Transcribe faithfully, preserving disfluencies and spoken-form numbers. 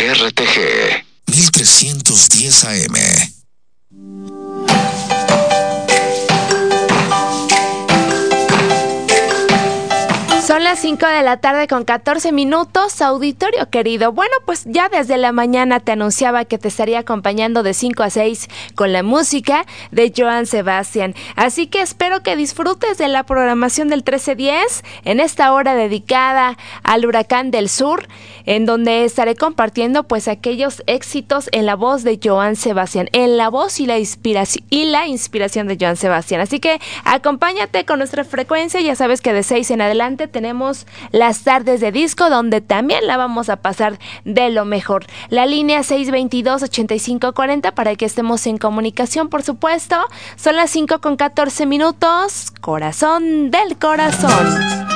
R T G mil trescientos diez A M. Son las cinco de la tarde con catorce minutos, auditorio querido. Bueno, pues ya desde la mañana te anunciaba que te estaría acompañando de cinco a seis con la música de Joan Sebastián. Así que espero que disfrutes de la programación del trece diez en esta hora dedicada al Huracán del Sur, en donde estaré compartiendo pues aquellos éxitos en la voz de Joan Sebastián, en la voz y la inspiración y la inspiración de Joan Sebastián. Así que acompáñate con nuestra frecuencia, ya sabes que de seis en adelante tenemos las tardes de disco, donde también la vamos a pasar de lo mejor. La línea seis veintidós, ochenta y cinco cuarenta para que estemos en comunicación, por supuesto. Son las cinco con catorce minutos. Corazón del corazón.